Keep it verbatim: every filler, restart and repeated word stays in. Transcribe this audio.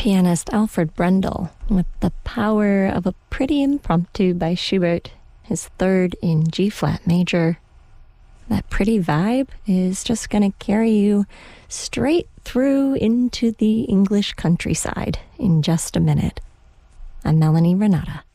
pianist Alfred Brendel with The Power of a Pretty Impromptu by Schubert, his third in G-flat major. That pretty vibe is just going to carry you straight through into the English countryside in just a minute. I'm Melanie Renata.